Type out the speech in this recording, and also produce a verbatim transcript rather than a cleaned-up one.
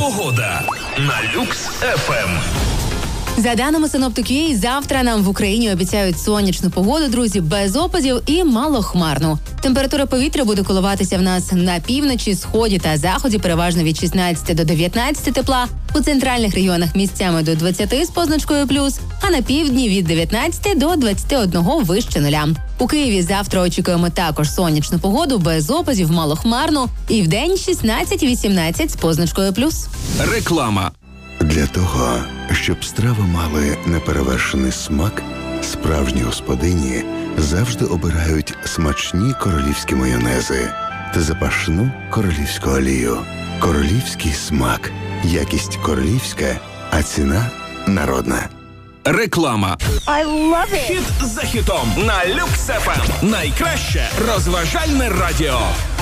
Погода на Люкс еф ем. За даними синоптиків, завтра нам в Україні обіцяють сонячну погоду, друзі, без опадів і малохмарну. Температура повітря буде коливатися в нас на півночі, сході та заході переважно від шістнадцяти до дев'ятнадцяти тепла, у центральних регіонах місцями до двадцяти з позначкою плюс, а на півдні від дев'ятнадцяти до двадцяти одного вище нуля. У Києві завтра очікуємо також сонячну погоду, без опадів, малохмарну і вдень шістнадцять-вісімнадцять з позначкою плюс. Реклама. Для того, щоб страви мали неперевершений смак, справжні господині завжди обирають смачні королівські майонези та запашну королівську олію. Королівський смак. Якість королівська, а ціна народна. Реклама. I love it. Хіт за хітом на Люкс еф ем. Найкраще розважальне радіо.